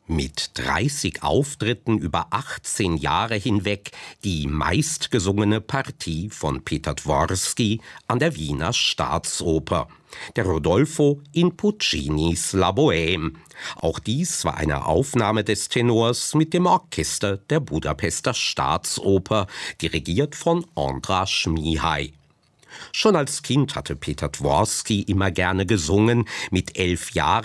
Mit 30 Auftritten über 18 Jahre hinweg die meistgesungene Partie von Peter Dworsky an der Wiener Staatsoper. Der Rodolfo in Puccinis La Bohème. Auch dies war eine Aufnahme des Tenors mit dem Orchester der Budapester Staatsoper, dirigiert von András Mihály. Schon als Kind hatte Peter Dworsky immer gerne gesungen. Mit 11 Jahren